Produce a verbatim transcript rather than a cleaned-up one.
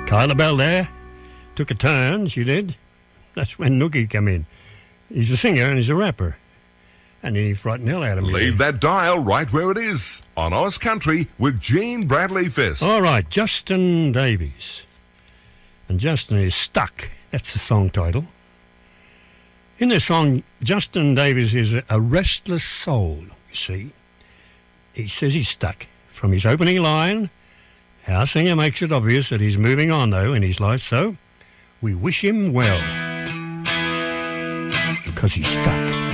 Kyla Bell there took a turn, she did. That's when Nookie come in. He's a singer and he's a rapper. And he frightened the hell out of me. Leave that dial right where it is, on Oz Country with Gene Bradley Fisk. All right, Justin Davies. And Justin is Stuck. That's the song title. In this song, Justin Davies is a restless soul, you see. He says he's stuck. From his opening line, our singer makes it obvious that he's moving on, though, in his life, so we wish him well. Because he's stuck.